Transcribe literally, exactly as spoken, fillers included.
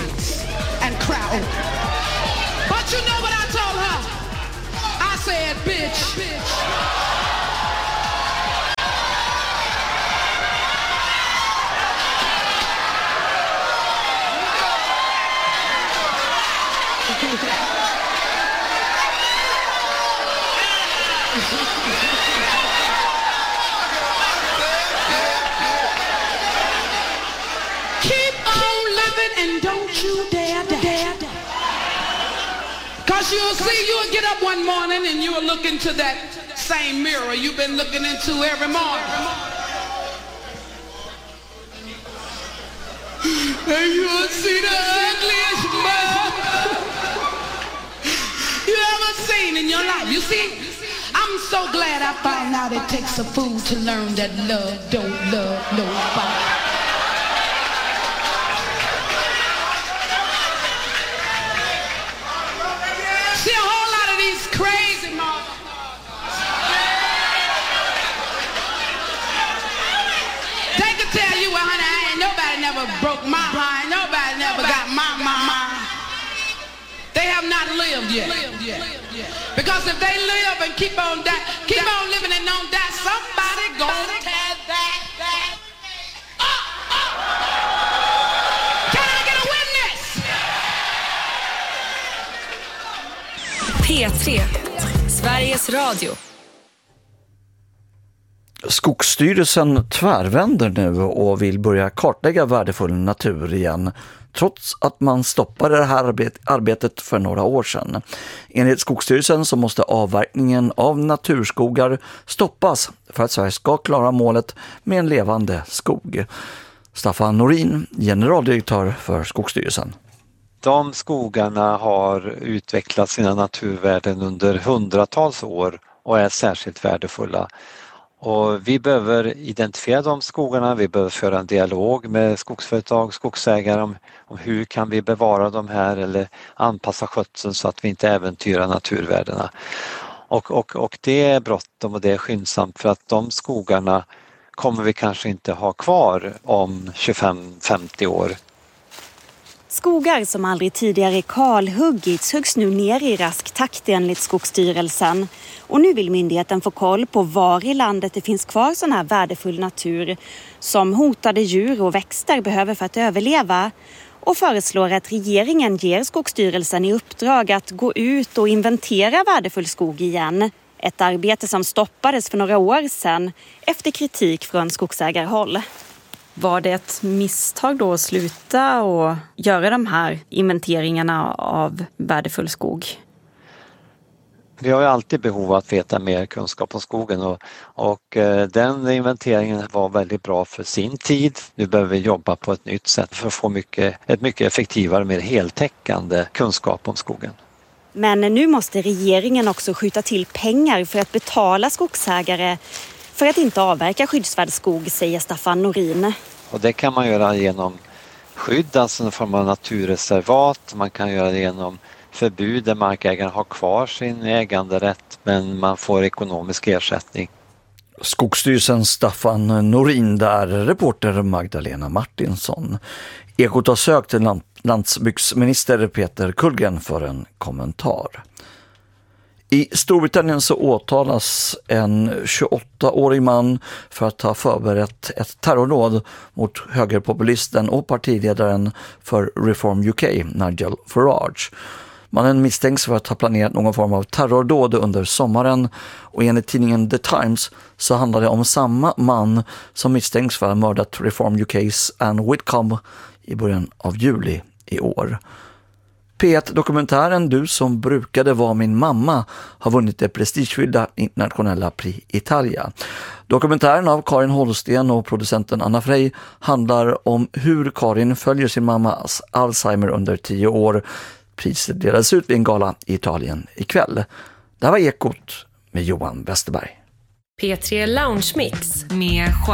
dance and crowd. But you know what I told her? I said, bitch, bitch. And don't you dare, dare, dare. Cause you'll see, you'll get up one morning and you'll look into that same mirror you've been looking into every morning. And you'll see the ugliest man you ever seen in your life. You see, I'm so glad I found out it takes a fool to learn that love don't love nobody. See a whole lot of these crazy motherfuckers. They can tell you, well, honey, I ain't nobody never broke my mind. Nobody never got my mind. They have not lived yet. Because if they live and keep on die, keep on living and don't die, somebody gonna tear that, that up, up. Can I get a witness? P tre, Sveriges Radio. Skogsstyrelsen tvärvänder nu och vill börja kartlägga värdefull natur igen, trots att man stoppade det här arbetet för några år sedan. Enligt Skogsstyrelsen så måste avverkningen av naturskogar stoppas för att Sverige ska klara målet med en levande skog. Staffan Norin, generaldirektör för Skogsstyrelsen. De skogarna har utvecklat sina naturvärden under hundratals år och är särskilt värdefulla. Och vi behöver identifiera de skogarna, vi behöver föra en dialog med skogsföretag, skogsägare om, om hur kan vi bevara de här eller anpassa skötseln så att vi inte äventyrar naturvärdena. Och, och, och det är bråttom och det är skyndsamt för att de skogarna kommer vi kanske inte ha kvar om tjugofem till femtio år. Skogar som aldrig tidigare kalhuggits huggs nu ner i rask takt enligt Skogsstyrelsen. Och nu vill myndigheten få koll på var i landet det finns kvar sån här värdefull natur som hotade djur och växter behöver för att överleva. Och föreslår att regeringen ger Skogsstyrelsen i uppdrag att gå ut och inventera värdefull skog igen. Ett arbete som stoppades för några år sedan efter kritik från skogsägarhåll. Var det ett misstag då att sluta och göra de här inventeringarna av värdefull skog? Vi har ju alltid behov av att veta mer kunskap om skogen och, och eh, den inventeringen var väldigt bra för sin tid. Nu behöver vi jobba på ett nytt sätt för att få mycket, ett mycket effektivare, mer heltäckande kunskap om skogen. Men nu måste regeringen också skjuta till pengar för att betala skogsägare för att inte avverka skyddsvärd skog, säger Staffan Norin. Och det kan man göra genom skydd, alltså en form av naturreservat. Man kan göra det genom förbud där markägaren har kvar sin äganderätt men man får ekonomisk ersättning. Skogsstyrelsens Staffan Norin där, reporter Magdalena Martinsson. Ekot har sökt till landsbygdsminister Peter Kullgren för en kommentar. I Storbritannien så åtalas en tjugoåttaårig man för att ha förberett ett terrordåd mot högerpopulisten och partiledaren för Reform U K, Nigel Farage. Mannen misstänks för att ha planerat någon form av terrordåd under sommaren och enligt tidningen The Times så handlar det om samma man som misstänks för att ha mördat Reform U K:s Anne Whitcomb i början av juli i år. P ett-dokumentären Du som brukade vara min mamma har vunnit det prestigefyllda internationella Prix Italia. Dokumentären av Karin Holsten och producenten Anna Frey handlar om hur Karin följer sin mammas Alzheimer under tio år. Priset delades ut vid en gala i Italien ikväll. Det här var Ekot med Johan Westerberg. P tre Lounge Mix med